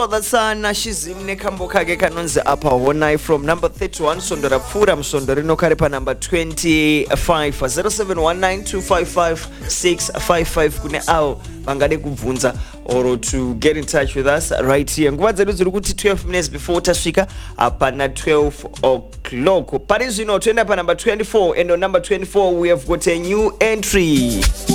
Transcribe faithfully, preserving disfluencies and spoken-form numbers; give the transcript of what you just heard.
That's Nashizimne Kambokage Kanonza Apa Honai from number thirty-one Sondora Pura Msondorino Karepa number twenty-five zero seven one nine two five five six five five kune au bangade kubvunza or to get in touch with us right here. Nguva dzedu dziri kuti twelve minutes before tasvika apa na twelve o'clock. Pari zvino toenda pa number twenty-four and on number twenty-four we have got a new entry.